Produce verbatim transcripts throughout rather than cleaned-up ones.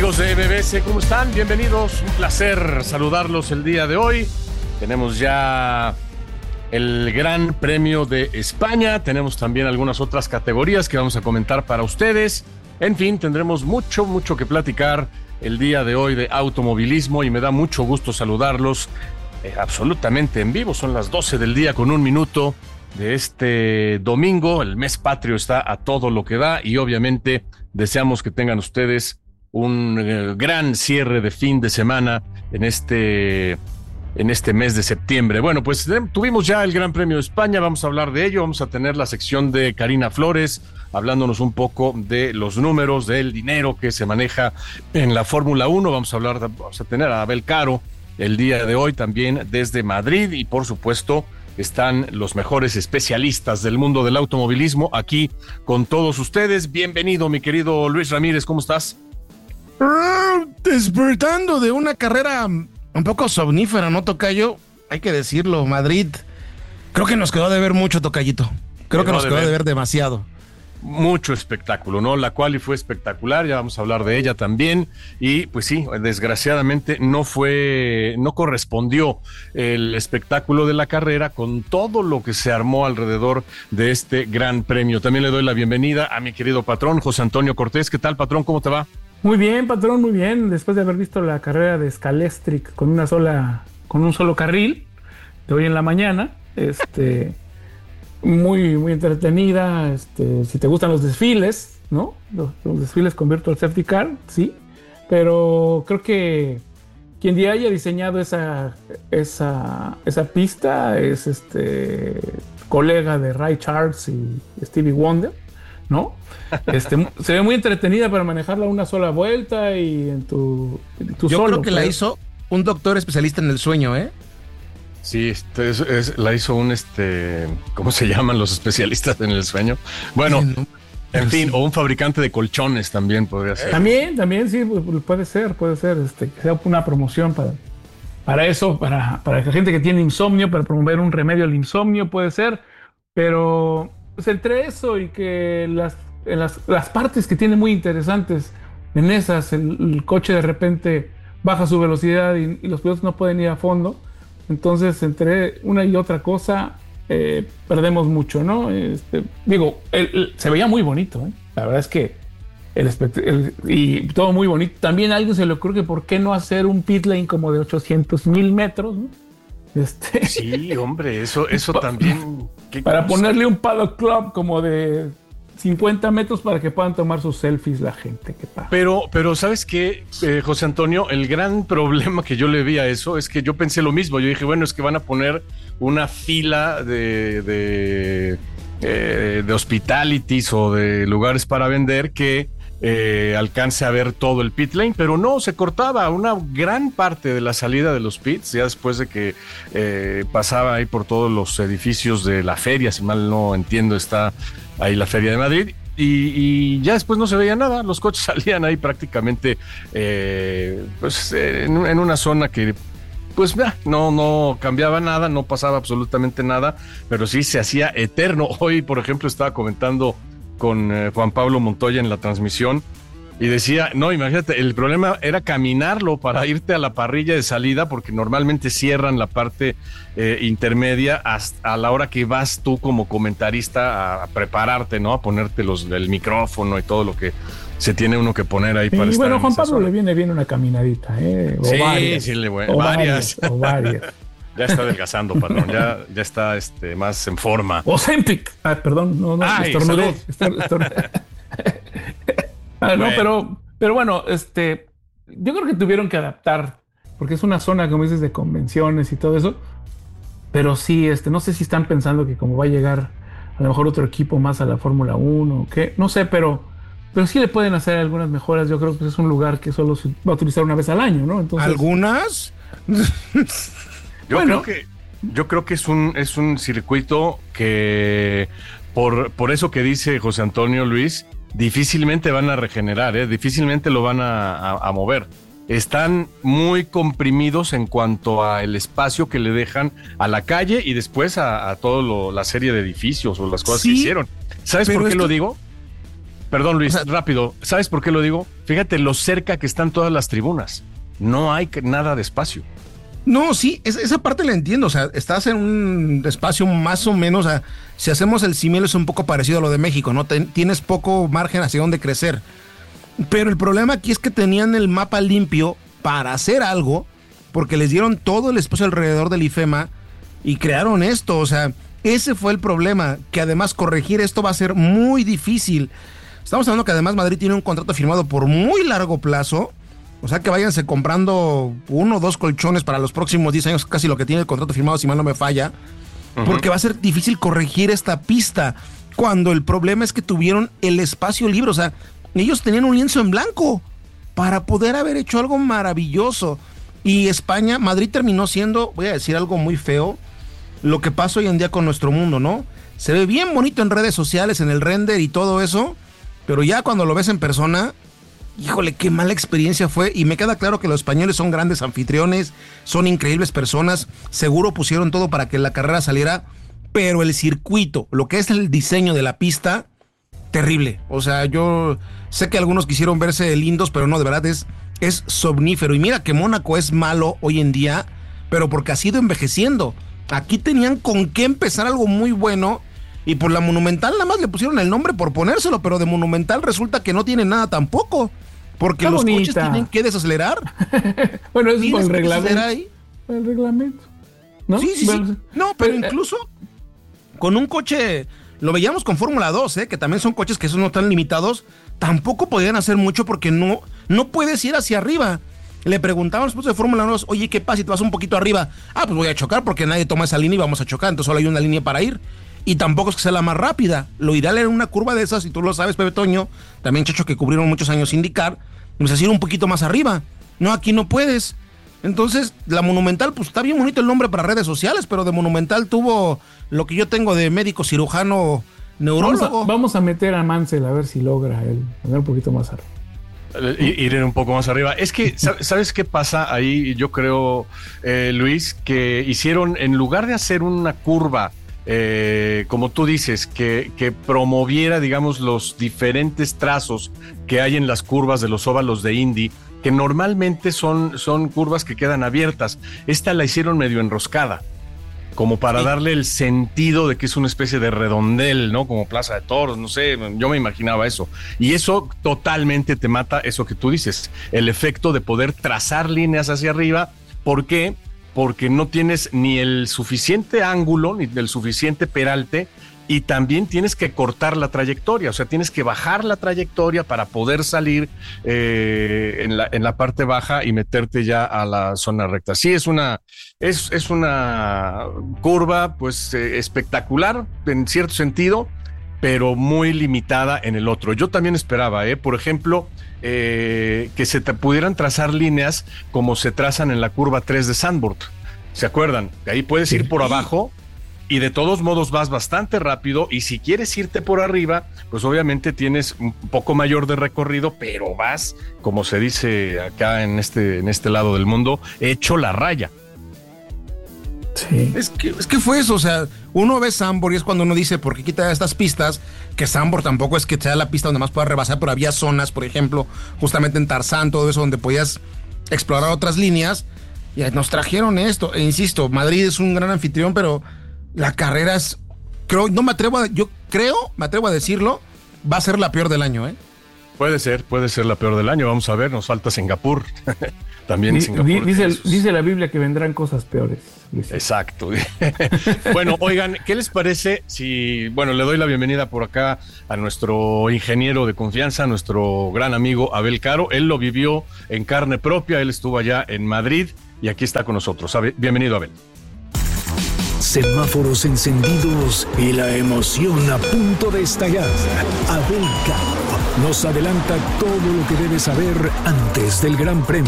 Amigos de M B S, ¿cómo están? Bienvenidos, un placer saludarlos el día de hoy. Tenemos ya el Gran Premio de España, tenemos también algunas otras categorías que vamos a comentar para ustedes. En fin, tendremos mucho, mucho que platicar el día de hoy de automovilismo y me da mucho gusto saludarlos eh, absolutamente en vivo. Son las doce del día con un minuto de este domingo. El mes patrio está a todo lo que da y obviamente deseamos que tengan ustedes un eh, gran cierre de fin de semana en este, en este mes de septiembre. Bueno, pues eh, tuvimos ya el Gran Premio de España, vamos a hablar de ello, vamos a tener la sección de Karina Flores, hablándonos un poco de los números, del dinero que se maneja en la Fórmula uno, vamos a hablar, vamos a tener a Abel Caro el día de hoy también desde Madrid y por supuesto están los mejores especialistas del mundo del automovilismo aquí con todos ustedes. Bienvenido, mi querido Luis Ramírez, ¿cómo estás? Ah, despertando de una carrera un poco somnífera, ¿no, tocayo? Hay que decirlo, Madrid. Creo que nos quedó de ver mucho, tocayito. Creo Quedó que nos de quedó ver. de ver demasiado. Mucho espectáculo, ¿no? La quali fue espectacular, ya vamos a hablar de ella también. Y pues sí, desgraciadamente no fue, no correspondió el espectáculo de la carrera con todo lo que se armó alrededor de este gran premio. También le doy la bienvenida a mi querido patrón, José Antonio Cortés. ¿Qué tal, patrón? ¿Cómo te va? Muy bien, patrón, muy bien. Después de haber visto la carrera de Scalestric con una sola, con un solo carril de hoy en la mañana, este, muy, muy entretenida. Este, si te gustan los desfiles, ¿no? Los, los desfiles con Virtual Safety Car, sí. Pero creo que quien ya haya diseñado esa, esa, esa pista es este colega de Ray Charles y Stevie Wonder, ¿no? Este, se ve muy entretenida para manejarla una sola vuelta y en tu, en tu Yo solo. creo que pero... la hizo un doctor especialista en el sueño, ¿eh? Sí, este, es, es, la hizo un, este, ¿cómo se llaman los especialistas en el sueño? Bueno, Sí, no, en fin, sí. o un fabricante de colchones también podría ser. También, también, sí, puede ser, puede ser, este, que sea una promoción para, para eso, para, para la gente que tiene insomnio, para promover un remedio al insomnio, puede ser, pero pues entre eso y que las, las, las partes que tiene muy interesantes en esas, el, el coche de repente baja su velocidad y, y los pilotos no pueden ir a fondo, entonces entre una y otra cosa eh, perdemos mucho, ¿no? Este, digo, el, el, se veía muy bonito, ¿eh? La verdad es que el, el y todo muy bonito. También a alguien se le ocurre que por qué no hacer un pit lane como de ochocientos mil metros, ¿no? Este, Sí, hombre, eso, eso también. para cosa? Ponerle un paddock club como de cincuenta metros para que puedan tomar sus selfies la gente. ¿Qué pasa? Pero, pero ¿sabes qué, eh, José Antonio? El gran problema que yo le vi a eso es que yo pensé lo mismo. Yo dije, bueno, es que van a poner una fila de, de, eh, de hospitalities o de lugares para vender que eh, alcance a ver todo el pit lane, pero no, se cortaba una gran parte de la salida de los pits, ya después de que eh, pasaba ahí por todos los edificios de la feria, si mal no entiendo, está ahí la Feria de Madrid, y, y ya después no se veía nada, los coches salían ahí prácticamente eh, pues en, en una zona que pues no, no cambiaba nada, no pasaba absolutamente nada, pero sí se hacía eterno. Hoy, por ejemplo, estaba comentando con eh, Juan Pablo Montoya en la transmisión y decía, no, imagínate, el problema era caminarlo para irte a la parrilla de salida, porque normalmente cierran la parte eh, intermedia hasta a la hora que vas tú como comentarista a, a prepararte, ¿no? A ponerte los, el micrófono y todo lo que se tiene uno que poner ahí sí, para estar. Bueno, Juan Pablo zona. le viene bien una caminadita, ¿eh? O sí, varias, sí, le voy. o Varias. varias. O varias. Ya está adelgazando, patrón. Ya, ya está este, más en forma. Ozempic. Ah, perdón, no, no, Ay, estornudé. Estor, estor... ah, no, bueno. pero, pero bueno, este, yo creo que tuvieron que adaptar, porque es una zona, como dices, de convenciones y todo eso. Pero sí, este, no sé si están pensando que como va a llegar a lo mejor otro equipo más a la Fórmula uno o qué, no sé, pero, pero sí le pueden hacer algunas mejoras. Yo creo que es un lugar que solo se va a utilizar una vez al año, ¿no? Entonces, ¿algunas? Yo bueno. creo que yo creo que es un es un circuito que por por eso que dice José Antonio Luis, difícilmente van a regenerar, ¿eh? Difícilmente lo van a, a, a mover. Están muy comprimidos en cuanto a el espacio que le dejan a la calle y después a, a toda la serie de edificios o las cosas Sí, que hicieron. ¿Sabes por qué esto... lo digo? Perdón, Luis, O sea, rápido. ¿Sabes por qué lo digo? Fíjate lo cerca que están todas las tribunas. No hay que- nada de espacio. No, sí, es- esa parte la entiendo. O sea, estás en un espacio más o menos. O sea, si hacemos el símil es un poco parecido a lo de México, ¿no? Ten- tienes poco margen hacia dónde crecer. Pero el problema aquí es que tenían el mapa limpio para hacer algo, porque les dieron todo el espacio alrededor del IFEMA y crearon esto. O sea, ese fue el problema, que además corregir esto va a ser muy difícil. Estamos hablando que además Madrid tiene un contrato firmado por muy largo plazo. O sea que váyanse comprando uno o dos colchones para los próximos diez años, casi lo que tiene el contrato firmado, si mal no me falla. Uh-huh. Porque va a ser difícil corregir esta pista, cuando el problema es que tuvieron el espacio libre. O sea, ellos tenían un lienzo en blanco para poder haber hecho algo maravilloso. Y España, Madrid terminó siendo, voy a decir algo muy feo, lo que pasa hoy en día con nuestro mundo, ¿no? Se ve bien bonito en redes sociales, en el render y todo eso, pero ya cuando lo ves en persona, híjole, qué mala experiencia fue. Y me queda claro que los españoles son grandes anfitriones, son increíbles personas, seguro pusieron todo para que la carrera saliera, pero el circuito, lo que es el diseño de la pista, terrible. O sea, yo sé que algunos quisieron verse lindos, pero no, de verdad es, es somnífero. Y mira que Mónaco es malo hoy en día, pero porque ha ido envejeciendo. Aquí tenían con qué empezar algo muy bueno, y por la Monumental nada más le pusieron el nombre por ponérselo, pero de Monumental resulta que no tiene nada tampoco, porque Está los bonita. coches tienen que desacelerar. Bueno, eso es por Tienes el que reglamento. desacelerar ahí. El reglamento. ¿No? Sí, sí, Bueno, sí. No, pero eh, incluso con un coche, lo veíamos con Fórmula dos, ¿eh? Que también son coches que esos no están limitados, tampoco podían hacer mucho porque no, no puedes ir hacia arriba. Le preguntaban a los pilotos de Fórmula uno, oye, ¿qué pasa si te vas un poquito arriba? Ah, pues voy a chocar porque nadie toma esa línea y vamos a chocar, entonces solo hay una línea para ir. Y tampoco es que sea la más rápida. Lo ideal era una curva de esas, y tú lo sabes, Pepe Toño, también chacho que cubrieron muchos años sin indicar, pues así ir un poquito más arriba. No, aquí no puedes. Entonces, la Monumental, pues está bien bonito el nombre para redes sociales, pero de Monumental tuvo lo que yo tengo de médico cirujano neurólogo. Vamos a, vamos a meter a Mansell a ver si logra él poner un poquito más arriba. Ir un poco más arriba. Es que, ¿sabes qué pasa ahí? Yo creo, eh, Luis, que hicieron, en lugar de hacer una curva, eh, como tú dices, que, que promoviera, digamos, los diferentes trazos que hay en las curvas de los óvalos de Indy, que normalmente son, son curvas que quedan abiertas. Esta la hicieron medio enroscada, como para sí. darle el sentido de que es una especie de redondel, ¿no? Como Plaza de Toros, no sé, yo me imaginaba eso. Y eso totalmente te mata eso que tú dices, el efecto de poder trazar líneas hacia arriba. ¿Por qué? Porque no tienes ni el suficiente ángulo, ni el suficiente peralte, y también tienes que cortar la trayectoria, o sea, tienes que bajar la trayectoria para poder salir eh, en, la, en la parte baja y meterte ya a la zona recta. Sí, es una, es, es una curva pues eh, espectacular en cierto sentido, pero muy limitada en el otro. Yo también esperaba, eh, por ejemplo, eh, que se te pudieran trazar líneas como se trazan en la curva tres de Zandvoort. ¿Se acuerdan? De ahí puedes ir por abajo, y de todos modos vas bastante rápido, y si quieres irte por arriba, pues obviamente tienes un poco mayor de recorrido, pero vas, como se dice acá en este, en este lado del mundo, hecho la raya. Sí. Es que, es que fue eso, o sea, uno ve Zandvoort y es cuando uno dice, ¿por qué quitar estas pistas? Que Zandvoort tampoco es que sea la pista donde más puedas rebasar, pero había zonas, por ejemplo, justamente en Tarzán, todo eso, donde podías explorar otras líneas, y nos trajeron esto. E insisto, Madrid es un gran anfitrión, pero la carrera es, creo, no me atrevo a, yo creo, me atrevo a decirlo, va a ser la peor del año, ¿eh? Puede ser, puede ser la peor del año, vamos a ver, nos falta Singapur. También Dice, Singapur. Dice, dice la Biblia que vendrán cosas peores. Dice. Exacto. Bueno, oigan, ¿qué les parece si, bueno, le doy la bienvenida por acá a nuestro ingeniero de confianza, nuestro gran amigo Abel Caro? Él lo vivió en carne propia, él estuvo allá en Madrid y aquí está con nosotros. Bienvenido, Abel. Semáforos encendidos y la emoción a punto de estallar. Abel Caro nos adelanta todo lo que debes saber antes del Gran Premio.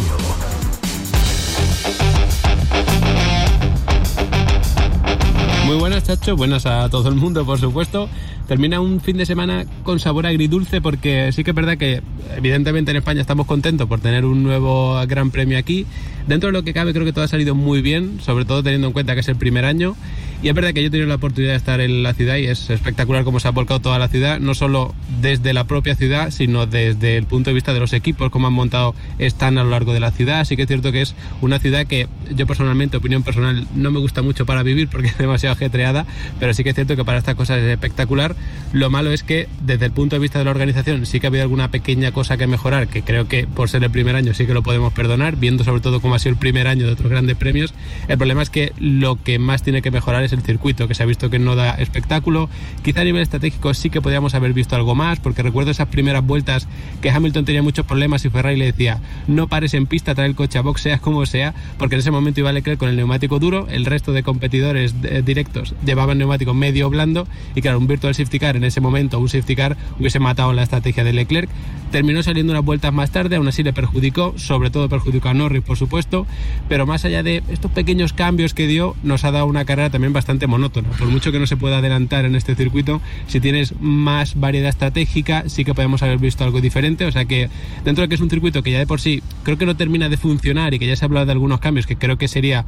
Muy buenas, Chacho, buenas a todo el mundo, por supuesto. Termina un fin de semana con sabor agridulce porque sí que es verdad que evidentemente en España estamos contentos por tener un nuevo Gran Premio aquí. Dentro de lo que cabe creo que todo ha salido muy bien, sobre todo teniendo en cuenta que es el primer año. Y es verdad que yo he tenido la oportunidad de estar en la ciudad y es espectacular cómo se ha volcado toda la ciudad, no solo desde la propia ciudad, sino desde el punto de vista de los equipos, cómo han montado stand a lo largo de la ciudad. Así que es cierto que es una ciudad que yo personalmente, opinión personal, no me gusta mucho para vivir porque es demasiado ajetreada, pero sí que es cierto que para estas cosas es espectacular. Lo malo es que desde el punto de vista de la organización sí que ha habido alguna pequeña cosa que mejorar, que creo que por ser el primer año sí que lo podemos perdonar, viendo sobre todo cómo ha sido el primer año de otros grandes premios. El problema es que lo que más tiene que mejorar es el circuito, que se ha visto que no da espectáculo. Quizá a nivel estratégico sí que podríamos haber visto algo más, porque recuerdo esas primeras vueltas que Hamilton tenía muchos problemas y Ferrari le decía no pares en pista, trae el coche a box sea como sea, porque en ese momento iba Leclerc con el neumático duro, el resto de competidores eh, directos llevaban neumático medio blando y claro, un virtual safety car en ese momento, un safety car hubiese matado la estrategia de Leclerc. Terminó saliendo unas vueltas más tarde, aún así le perjudicó, sobre todo perjudicó a Norris por supuesto, pero más allá de estos pequeños cambios que dio, nos ha dado una carrera también bastante monótona. Por mucho que no se pueda adelantar en este circuito, si tienes más variedad estratégica sí que podemos haber visto algo diferente, o sea que dentro de que es un circuito que ya de por sí creo que no termina de funcionar y que ya se ha hablado de algunos cambios que creo que sería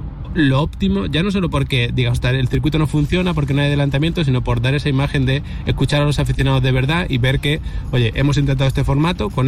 lo óptimo, ya no solo porque digamos el circuito no funciona porque no hay adelantamiento, sino por dar esa imagen de escuchar a los aficionados de verdad y ver que, oye, hemos intentado este formato con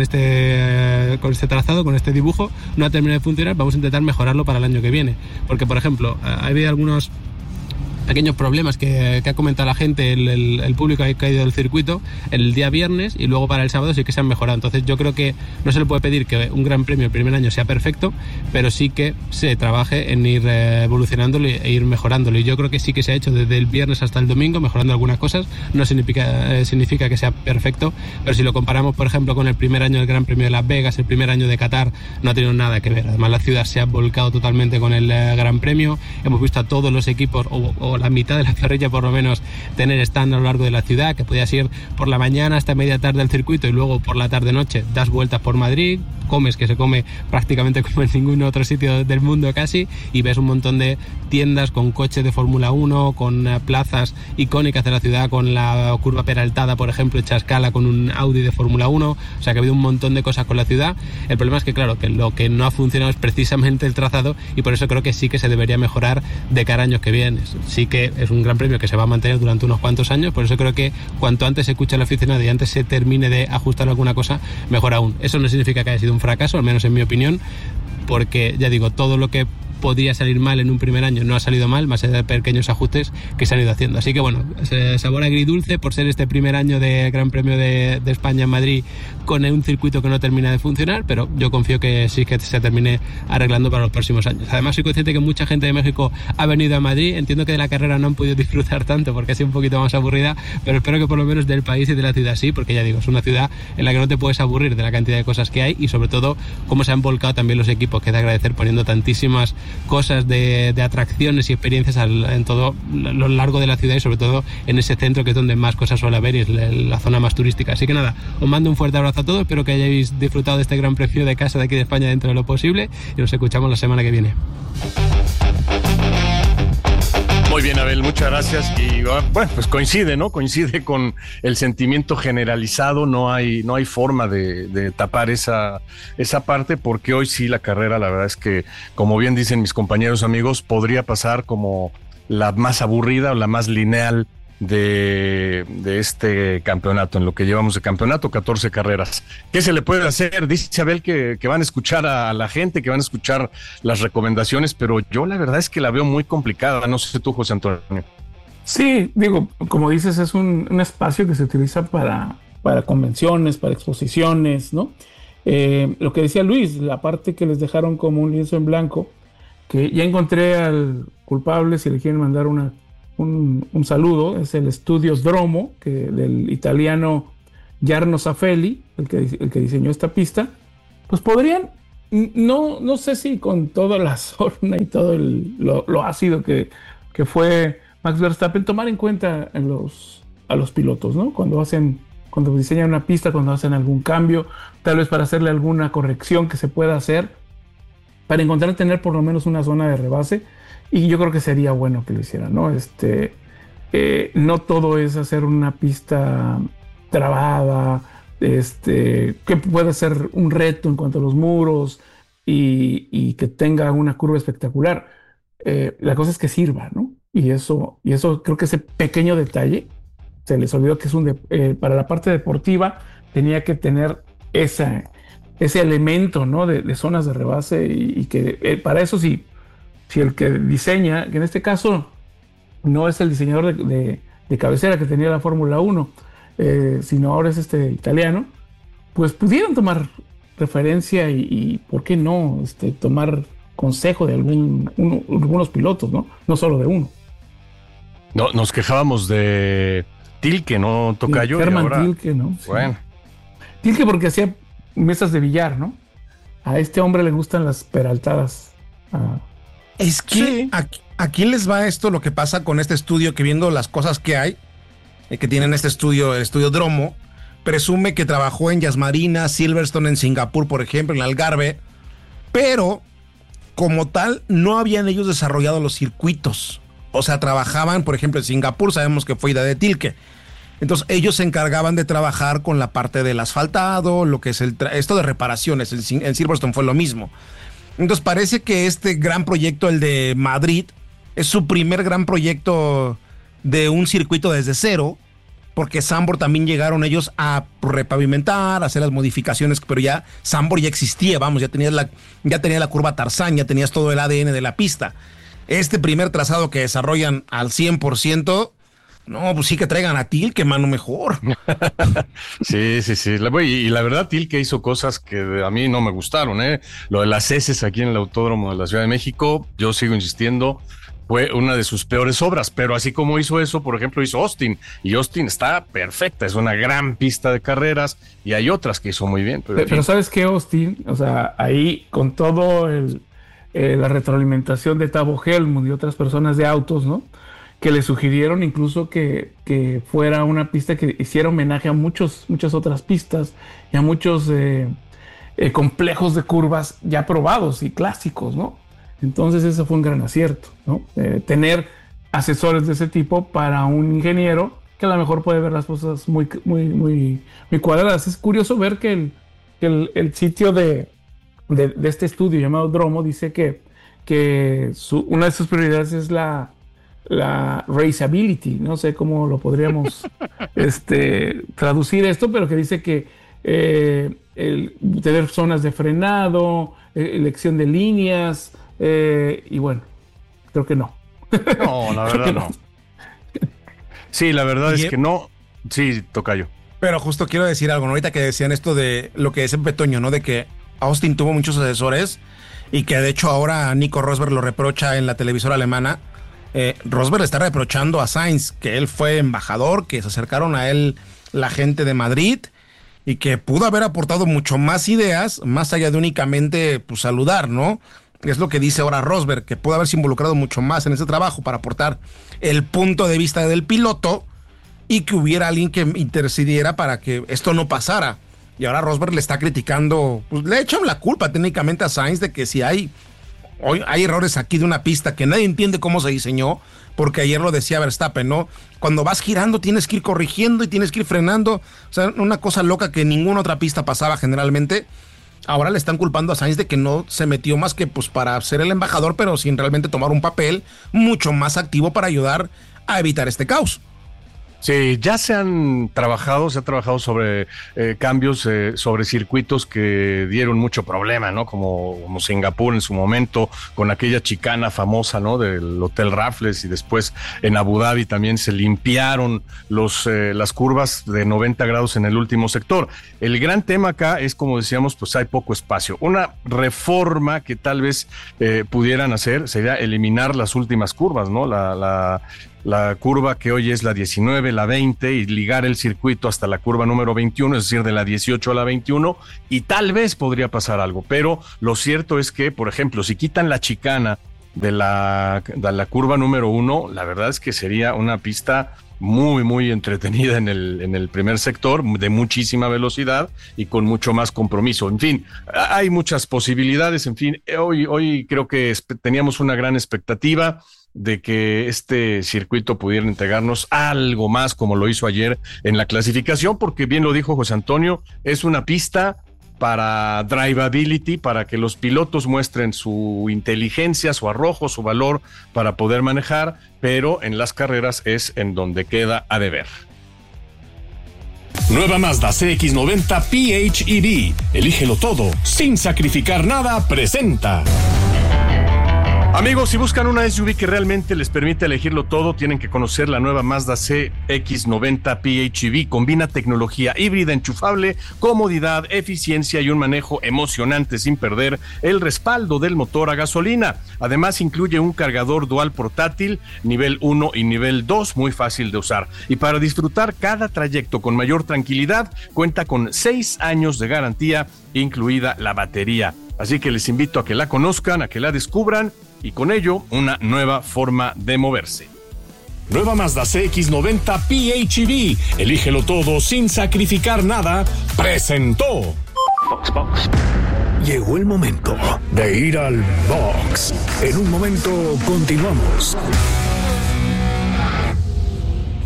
este con este trazado, con este dibujo, no ha terminado de funcionar, vamos a intentar mejorarlo para el año que viene, porque por ejemplo ha habido algunos pequeños problemas que, que ha comentado la gente, el, el, el público que ha caído del circuito el día viernes y luego para el sábado sí que se han mejorado. Entonces yo creo que no se le puede pedir que un gran premio el primer año sea perfecto, pero sí que se trabaje en ir eh, evolucionándolo e ir mejorándolo. Y yo creo que sí que se ha hecho desde el viernes hasta el domingo, mejorando algunas cosas. No significa, eh, significa que sea perfecto, pero si lo comparamos, por ejemplo, con el primer año del Gran Premio de Las Vegas, el primer año de Qatar, no ha tenido nada que ver. Además, la ciudad se ha volcado totalmente con el eh, Gran Premio. Hemos visto a todos los equipos, o, o la mitad de la parrilla por lo menos, tener stand a lo largo de la ciudad, que podías ir por la mañana hasta media tarde al circuito y luego por la tarde-noche das vueltas por Madrid, comes, que se come prácticamente como en ningún otro sitio del mundo casi, y ves un montón de tiendas con coches de Fórmula uno, con uh, plazas icónicas de la ciudad, con la curva peraltada, por ejemplo, hecha a escala con un Audi de Fórmula uno, o sea que ha habido un montón de cosas con la ciudad. El problema es que, claro, que lo que no ha funcionado es precisamente el trazado y por eso creo que sí que se debería mejorar de cara a años que vienen. Sí que es un gran premio que se va a mantener durante unos cuantos años, por eso creo que cuanto antes se escuche al aficionado y antes se termine de ajustar alguna cosa, mejor aún. Eso no significa que haya sido un fracaso, al menos en mi opinión, porque ya digo, todo lo que podría salir mal en un primer año no ha salido mal, más allá de pequeños ajustes que se han ido haciendo. Así que bueno, sabor agridulce por ser este primer año de Gran Premio de, de España en Madrid con un circuito que no termina de funcionar, pero yo confío que sí que se termine arreglando para los próximos años. Además soy consciente que mucha gente de México ha venido a Madrid, entiendo que de la carrera no han podido disfrutar tanto porque ha sido un poquito más aburrida, pero espero que por lo menos del país y de la ciudad sí, porque ya digo, es una ciudad en la que no te puedes aburrir de la cantidad de cosas que hay y sobre todo cómo se han volcado también los equipos, que es de agradecer, poniendo tantísimas cosas de, de atracciones y experiencias al, en todo lo largo de la ciudad y sobre todo en ese centro que es donde más cosas suele haber y es la, la zona más turística. Así que nada, os mando un fuerte abrazo a todos, espero que hayáis disfrutado de este gran premio de casa de aquí de España dentro de lo posible y nos escuchamos la semana que viene. Muy bien, Abel, muchas gracias. Y bueno, pues coincide, ¿no? Coincide con el sentimiento generalizado. No hay, no hay forma de, de tapar esa, esa parte, porque hoy sí la carrera, la verdad es que, como bien dicen mis compañeros amigos, podría pasar como la más aburrida o la más lineal de, de este campeonato, en lo que llevamos de campeonato, catorce carreras. ¿Qué se le puede hacer? Dice Abel que, que van a escuchar a la gente, que van a escuchar las recomendaciones, pero yo la verdad es que la veo muy complicada. No sé tú, José Antonio. Sí, digo, como dices, es un, un espacio que se utiliza para, para convenciones, para exposiciones, ¿no? Eh, lo que decía Luis, la parte que les dejaron como un lienzo en blanco, que ya encontré al culpable, si le quieren mandar una Un, un saludo, es el Studios Dromo, que, del italiano Jarno Saffelli, el que, el que diseñó esta pista. Pues podrían, no, no sé si con toda la sorna y todo el, lo, lo ácido que, que fue Max Verstappen, tomar en cuenta en los, a los pilotos, ¿no? Cuando hacen, cuando diseñan una pista, cuando hacen algún cambio, tal vez para hacerle alguna corrección que se pueda hacer, para encontrar tener por lo menos una zona de rebase. Y yo creo que sería bueno que lo hicieran, ¿no? Este, eh, no todo es hacer una pista trabada, este, que puede ser un reto en cuanto a los muros y, y que tenga una curva espectacular. Eh, la cosa es que sirva, ¿no? y eso, y eso creo que ese pequeño detalle se les olvidó que es un de, eh, para la parte deportiva tenía que tener esa, ese elemento, ¿no? de, de zonas de rebase y, y que eh, para eso sí, si el que diseña, que en este caso no es el diseñador de, de, de cabecera que tenía la Fórmula uno, eh, sino ahora es este italiano, pues pudieron tomar referencia y, y ¿por qué no este, tomar consejo de algún, uno, algunos pilotos, ¿no? No solo de uno. No, nos quejábamos de Tilke, ¿no, Tocayo? Hermann ahora... Tilke, ¿no? Sí. Bueno. Tilke porque hacía mesas de billar, ¿no? A este hombre le gustan las peraltadas. Ah. Es que Sí. aquí, aquí les va esto, lo que pasa con este estudio, que viendo las cosas que hay, eh, que tienen este estudio, el estudio Dromo, presume que trabajó en Yas Marina, Silverstone en Singapur, por ejemplo, en Algarve, pero como tal no habían ellos desarrollado los circuitos. O sea, trabajaban, por ejemplo, en Singapur, sabemos que fue idea de Tilke. Entonces ellos se encargaban de trabajar con la parte del asfaltado, lo que es el tra- esto de reparaciones. En, en Silverstone fue lo mismo. Entonces parece que este gran proyecto, el de Madrid, es su primer gran proyecto de un circuito desde cero, porque Zandvoort también llegaron ellos a repavimentar, a hacer las modificaciones, pero ya Zandvoort ya existía, vamos, ya tenías la, ya tenía la curva Tarzán, ya tenías todo el A D N de la pista. Este primer trazado que desarrollan al cien por ciento, no, pues sí que traigan a Tilke, mano, mejor. Sí, sí, sí. La, y, y la verdad, Tilke hizo cosas que a mí no me gustaron, ¿eh? Lo de las heces aquí en el Autódromo de la Ciudad de México, yo sigo insistiendo, fue una de sus peores obras, pero así como hizo eso, por ejemplo, hizo Austin, y Austin está perfecta, es una gran pista de carreras, y hay otras que hizo muy bien. Pero, Pero, pero ¿sabes qué, Austin? O sea, ahí con todo el, eh, la retroalimentación de Tavo Helmut y otras personas de autos, ¿no? Que le sugirieron incluso que, que fuera una pista que hiciera homenaje a muchos, muchas otras pistas y a muchos eh, eh, complejos de curvas ya probados y clásicos, ¿no? Entonces eso fue un gran acierto, ¿no? Eh, tener asesores de ese tipo para un ingeniero que a lo mejor puede ver las cosas muy, muy, muy, muy cuadradas. Es curioso ver que el, que el, el sitio de, de, de este estudio llamado Dromo dice que, que su, una de sus prioridades es la, la raceability. No sé cómo lo podríamos este, traducir esto, pero que dice que eh, el, tener zonas de frenado, eh, elección de líneas, Eh, y bueno, creo que no. no, la verdad no. Sí, la verdad Oye, es que no. Sí, Tocayo. Pero justo quiero decir algo, ¿no? Ahorita que decían esto de lo que decía Petoño, ¿no? De que Austin tuvo muchos asesores y que de hecho ahora Nico Rosberg lo reprocha en la televisora alemana. Eh, Rosberg le está reprochando a Sainz que él fue embajador, que se acercaron a él la gente de Madrid y que pudo haber aportado mucho más ideas, más allá de únicamente pues, saludar, ¿no? Es lo que dice ahora Rosberg, que pudo haberse involucrado mucho más en ese trabajo para aportar el punto de vista del piloto y que hubiera alguien que intercediera para que esto no pasara. Y ahora Rosberg le está criticando, pues le echan la culpa técnicamente a Sainz de que si hay, hoy hay errores aquí de una pista que nadie entiende cómo se diseñó, porque ayer lo decía Verstappen, ¿no? Cuando vas girando tienes que ir corrigiendo y tienes que ir frenando, o sea, una cosa loca que ninguna otra pista pasaba generalmente. Ahora le están culpando a Sainz de que no se metió más que pues para ser el embajador, pero sin realmente tomar un papel mucho más activo para ayudar a evitar este caos. Sí, ya se han trabajado, se ha trabajado sobre eh, cambios, eh, sobre circuitos que dieron mucho problema, ¿no? Como, como Singapur en su momento, con aquella chicana famosa, ¿no? Del Hotel Raffles, y después en Abu Dhabi también se limpiaron los, eh, las curvas de noventa grados en el último sector. El gran tema acá es, como decíamos, pues hay poco espacio. Una reforma que tal vez eh, pudieran hacer sería eliminar las últimas curvas, ¿no? La, la la curva que hoy es la diecinueve, la veinte, y ligar el circuito hasta la curva número veintiuno, es decir, de la dieciocho a la veintiuno, y tal vez podría pasar algo, pero lo cierto es que, por ejemplo, si quitan la chicana de la, de la curva número uno, la verdad es que sería una pista muy, muy entretenida en el, en el primer sector, de muchísima velocidad y con mucho más compromiso. En fin, hay muchas posibilidades. En fin, hoy, hoy creo que teníamos una gran expectativa de que este circuito pudiera entregarnos algo más como lo hizo ayer en la clasificación, porque bien lo dijo José Antonio, es una pista para drivability, para que los pilotos muestren su inteligencia, su arrojo, su valor para poder manejar, pero en las carreras es en donde queda a deber. Nueva Mazda C X noventa P H E V. Elígelo todo, sin sacrificar nada, presenta. Amigos, si buscan una S U V que realmente les permite elegirlo todo, tienen que conocer la nueva Mazda C X noventa P H E V. Combina tecnología híbrida enchufable, comodidad, eficiencia y un manejo emocionante sin perder el respaldo del motor a gasolina. Además, incluye un cargador dual portátil, nivel uno y nivel dos, muy fácil de usar. Y para disfrutar cada trayecto con mayor tranquilidad, cuenta con seis años de garantía, incluida la batería. Así que les invito a que la conozcan, a que la descubran, y con ello una nueva forma de moverse. Nueva Mazda C X noventa P H E V. Elígelo todo sin sacrificar nada. Presentó. Box, box. Llegó el momento de ir al box. En un momento continuamos.